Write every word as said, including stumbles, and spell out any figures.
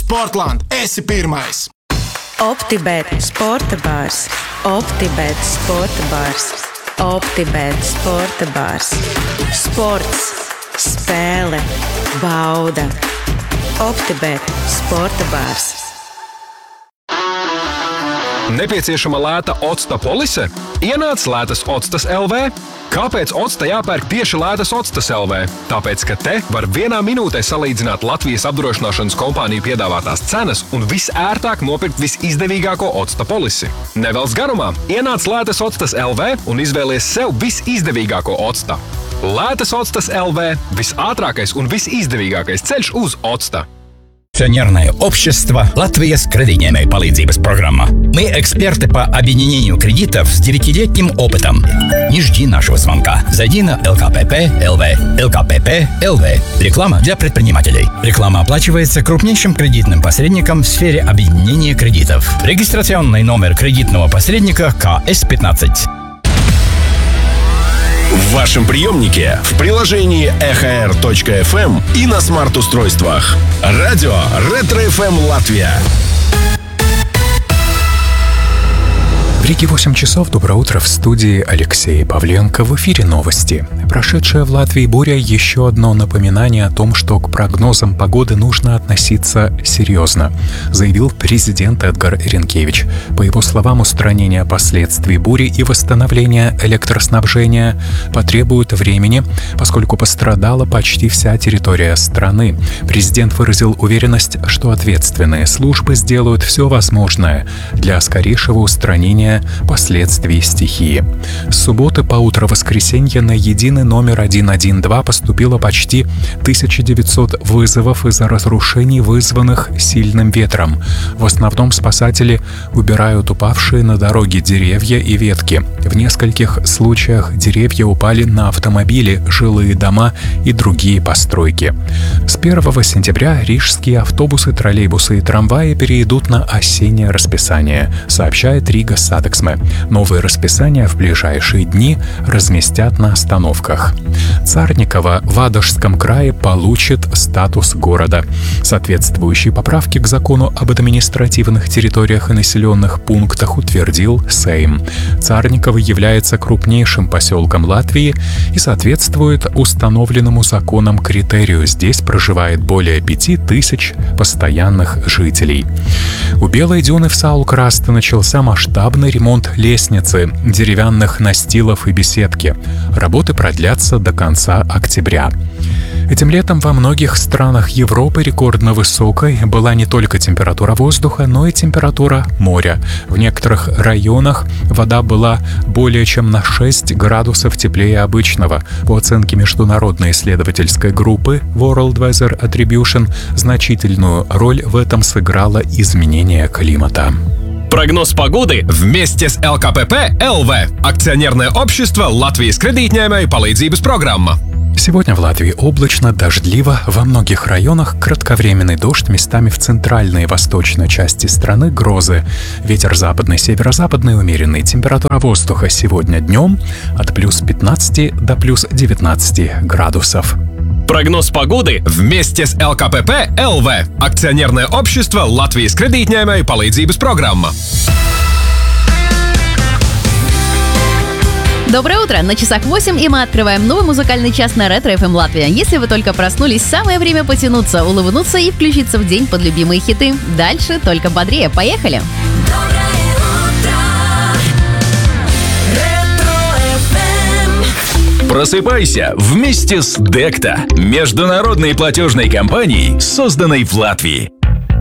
Sportland, esi pirmais! OptiBet, sporta bārs. OptiBet, sporta bārs. OptiBet, sporta bārs. Sports, spēle, bauda. OptiBet, sporta bārs. Nepieciešama lēta octa polise? Ienāc lētas octas L V. Kāpēc octa jāpērk tieši lētas octas L V? Tāpēc, ka te var vienā minūtē salīdzināt Latvijas apdrošināšanas kompāniju piedāvātās cenas un visērtāk nopirkt visizdevīgāko octa polisi. Nevelc garumā, ienāc lētas octas L V un izvēlies sev visizdevīgāko octa. Lētas octas L V – visātrākais un visizdevīgākais ceļš uz octa. Акционерное общество «Латвия с кредитной палīdzības программа». Мы эксперты по объединению кредитов с девятилетним опытом. Не жди нашего звонка. Зайди на эл ка пэ пэ точка эл ви. эл ка пэ пэ точка эл ви. Реклама для предпринимателей. Реклама оплачивается крупнейшим кредитным посредником в сфере объединения кредитов. Регистрационный номер кредитного посредника ка эс пятнадцать. В вашем приемнике, в приложении эхо эр точка эф эм и на смарт-устройствах. Радио Ретро эф эм Латвия. В Риге восемь часов. Доброе утро. В студии Алексей Павленко. В эфире новости. Прошедшая в Латвии буря — еще одно напоминание о том, что к прогнозам погоды нужно относиться серьезно, заявил президент Эдгар Ринкевич. По его словам, устранение последствий бури и восстановление электроснабжения потребует времени, поскольку пострадала почти вся территория страны. Президент выразил уверенность, что ответственные службы сделают все возможное для скорейшего устранения последствий стихии. С субботы по утро воскресенья на единый номер сто двенадцать поступило почти тысяча девятьсот вызовов из-за разрушений, вызванных сильным ветром. В основном спасатели убирают упавшие на дороге деревья и ветки. В нескольких случаях деревья упали на автомобили, жилые дома и другие постройки. С первого сентября рижские автобусы, троллейбусы и трамваи перейдут на осеннее расписание, сообщает Рига Сатексме. Новые расписания в ближайшие дни разместят на остановках. Царниково в Ладожском крае получит статус города. Соответствующие поправки к закону об административных территориях и населенных пунктах утвердил Сейм. Царниково является крупнейшим поселком Латвии и соответствует установленному законом критерию. Здесь проживает более пяти тысяч постоянных жителей. У Белой дюны в Саукрасте начался масштабный ремонт лестницы, деревянных настилов и беседки. Работы продлятся до конца октября. Этим летом во многих странах Европы рекордно высокой была не только температура воздуха, но и температура моря. В некоторых районах вода была более чем на шесть градусов теплее обычного. По оценке международной исследовательской группы World Weather Attribution, значительную роль в этом сыграло изменение климата. Прогноз погоды вместе с эл ка пэ пэ точка эл ви. Акционерное общество «Латвия с кредитной палīdzības программа». Сегодня в Латвии облачно, дождливо, во многих районах кратковременный дождь, местами в центральной и восточной части страны грозы. Ветер западный, северо-западный умеренный. Температура воздуха сегодня днем от плюс пятнадцати до плюс девятнадцати градусов. Прогноз погоды вместе с эл ка пэ пэ точка эл ви. Акционерное общество «Латвия с кредитной палīdzības программа». Доброе утро! На часах восемь, и мы открываем новый музыкальный час на Ретро эф эм Латвия. Если вы только проснулись, самое время потянуться, улыбнуться и включиться в день под любимые хиты. Дальше только бодрее. Поехали! Просыпайся вместе с Декта, международной платежной компанией, созданной в Латвии.